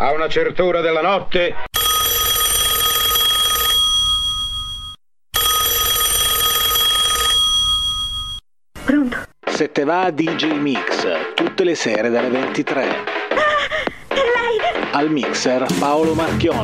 a una certa ora della notte. Pronto? Se te va DJ Mix, tutte le sere dalle 23. È lei! Al mixer Paolo Marchionni.